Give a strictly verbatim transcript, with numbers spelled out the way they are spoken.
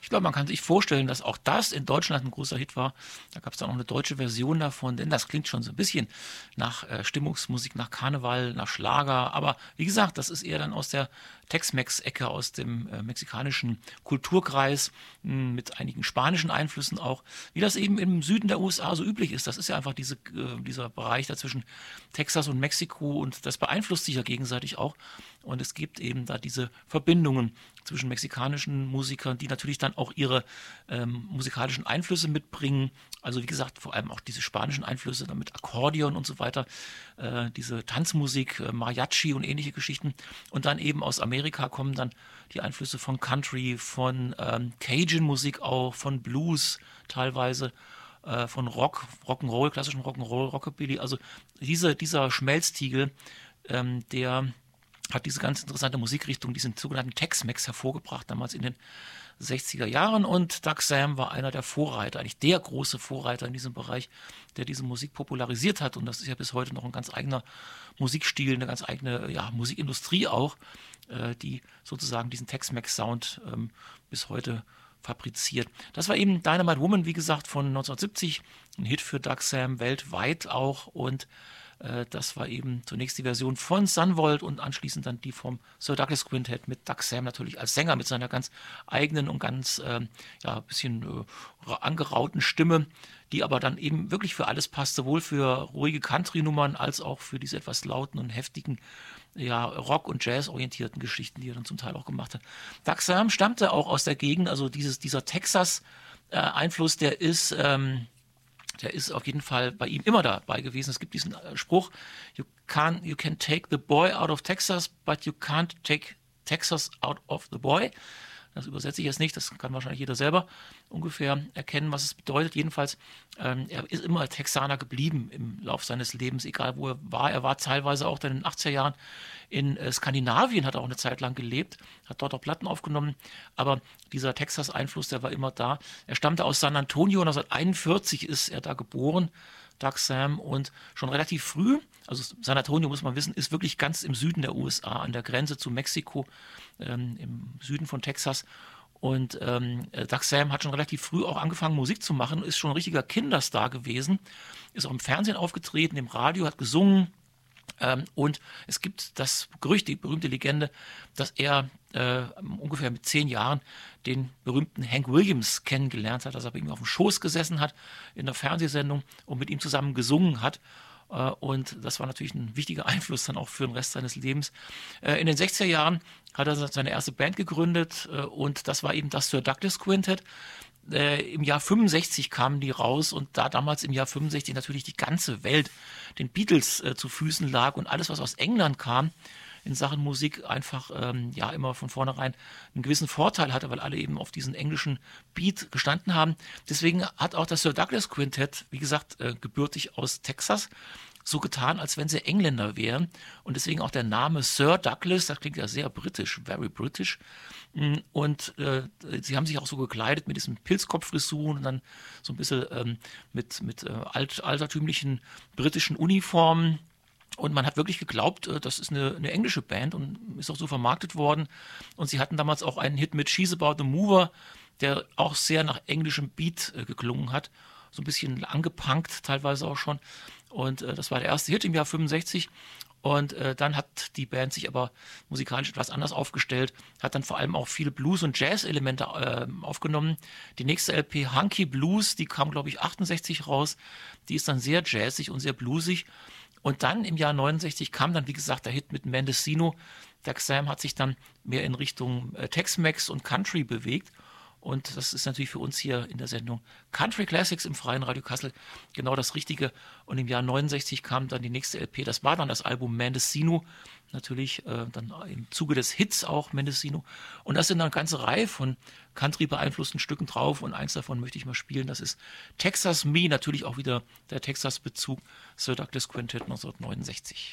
Ich glaube, man kann sich vorstellen, dass auch das in Deutschland ein großer Hit war. Da gab es dann auch eine deutsche Version davon, denn das klingt schon so ein bisschen nach äh, Stimmungsmusik, nach Karneval, nach Schlager. Aber wie gesagt, das ist eher dann aus der Tex-Mex-Ecke, aus dem äh, mexikanischen Kulturkreis mh, mit einigen spanischen Einflüssen auch, wie das eben im Süden der U S A so üblich ist. Das ist ja einfach diese, äh, dieser Bereich dazwischen Texas und Mexiko und das beeinflusst sich ja gegenseitig auch. Und es gibt eben da diese Verbindungen zwischen mexikanischen Musikern, die natürlich dann auch ihre ähm, musikalischen Einflüsse mitbringen. Also wie gesagt, vor allem auch diese spanischen Einflüsse, dann mit Akkordeon und so weiter, äh, diese Tanzmusik, äh, Mariachi und ähnliche Geschichten. Und dann eben aus Amerika kommen dann die Einflüsse von Country, von ähm, Cajun-Musik auch, von Blues teilweise, äh, von Rock, Rock'n'Roll, klassischen Rock'n'Roll, Rockabilly. Also diese, dieser Schmelztiegel, ähm, der hat diese ganz interessante Musikrichtung, diesen sogenannten Tex-Mex hervorgebracht, damals in den sechziger Jahren. Und Doug Sam war einer der Vorreiter, eigentlich der große Vorreiter in diesem Bereich, der diese Musik popularisiert hat. Und das ist ja bis heute noch ein ganz eigener Musikstil, eine ganz eigene ja, Musikindustrie auch, äh, die sozusagen diesen Tex-Mex-Sound ähm, bis heute fabriziert. Das war eben Dynamite Woman, wie gesagt, von neunzehnhundertsiebzig, ein Hit für Doug Sam, weltweit auch. Und äh, das war eben zunächst die Version von Sunvolt und anschließend dann die vom Sir Douglas Quintet mit Doug Sam natürlich als Sänger mit seiner ganz eigenen und ganz ähm, ja, bisschen äh, angerauten Stimme, die aber dann eben wirklich für alles passt, sowohl für ruhige Country-Nummern als auch für diese etwas lauten und heftigen ja, Rock- und Jazz-orientierten Geschichten, die er dann zum Teil auch gemacht hat. Doug Sam stammte auch aus der Gegend, also dieses, dieser Texas-Einfluss, der ist, ähm, der ist auf jeden Fall bei ihm immer dabei gewesen. Es gibt diesen äh, Spruch, you can, you can take the boy out of Texas, but you can't take Texas out of the boy. Das übersetze ich jetzt nicht, das kann wahrscheinlich jeder selber ungefähr erkennen, was es bedeutet. Jedenfalls, ähm, er ist immer Texaner geblieben im Lauf seines Lebens, egal wo er war. Er war teilweise auch dann in den achtziger Jahren in äh, Skandinavien, hat er auch eine Zeit lang gelebt, hat dort auch Platten aufgenommen. Aber dieser Texas-Einfluss, der war immer da. Er stammte aus San Antonio, neunzehnhunderteinundvierzig ist er da geboren, Doug Sam, und schon relativ früh, also San Antonio, muss man wissen, ist wirklich ganz im Süden der U S A, an der Grenze zu Mexiko, ähm, im Süden von Texas. Und ähm, Doug Sam hat schon relativ früh auch angefangen, Musik zu machen, ist schon ein richtiger Kinderstar gewesen, ist auch im Fernsehen aufgetreten, im Radio, hat gesungen. Ähm, und es gibt das Gerücht, die berühmte Legende, dass er äh, ungefähr mit zehn Jahren den berühmten Hank Williams kennengelernt hat, dass er bei ihm auf dem Schoß gesessen hat in der Fernsehsendung und mit ihm zusammen gesungen hat. Äh, und das war natürlich ein wichtiger Einfluss dann auch für den Rest seines Lebens. Äh, in den sechziger Jahren hat er seine erste Band gegründet äh, und das war eben das Sir Douglas Quintet. Äh, Im Jahr fünfundsechzig kamen die raus und da damals im Jahr fünfundsechzig natürlich die ganze Welt den Beatles äh, zu Füßen lag und alles, was aus England kam, in Sachen Musik einfach ähm, ja immer von vornherein einen gewissen Vorteil hatte, weil alle eben auf diesen englischen Beat gestanden haben. Deswegen hat auch das Sir Douglas Quintet, wie gesagt, äh, gebürtig aus Texas, so getan, als wenn sie Engländer wären. Und deswegen auch der Name Sir Douglas, das klingt ja sehr britisch, very British. Und äh, sie haben sich auch so gekleidet mit diesen Pilzkopffrisuren und dann so ein bisschen ähm, mit, mit äh, alt, altertümlichen britischen Uniformen. Und man hat wirklich geglaubt, äh, das ist eine, eine englische Band und ist auch so vermarktet worden. Und sie hatten damals auch einen Hit mit She's About the Mover, der auch sehr nach englischem Beat äh, geklungen hat. So ein bisschen angepunkt teilweise auch schon. Und äh, das war der erste Hit im Jahr fünfundsechzig. Und äh, dann hat die Band sich aber musikalisch etwas anders aufgestellt, hat dann vor allem auch viele Blues- und Jazz-Elemente äh, aufgenommen. Die nächste L P, Hunky Blues, die kam, glaube ich, achtundsechzig raus. Die ist dann sehr jazzig und sehr bluesig. Und dann im Jahr neunundsechzig kam dann, wie gesagt, der Hit mit Mendocino. Doug Sam hat sich dann mehr in Richtung äh, Tex-Mex und Country bewegt. Und das ist natürlich für uns hier in der Sendung Country Classics im Freien Radio Kassel genau das Richtige. Und im Jahr neunundsechzig kam dann die nächste L P. Das war dann das Album Mendocino. Natürlich äh, dann im Zuge des Hits auch Mendocino. Und das sind dann eine ganze Reihe von Country beeinflussten Stücken drauf. Und eins davon möchte ich mal spielen. Das ist Texas Me. Natürlich auch wieder der Texas-Bezug. Sir Douglas Quintet neunzehnhundertneunundsechzig.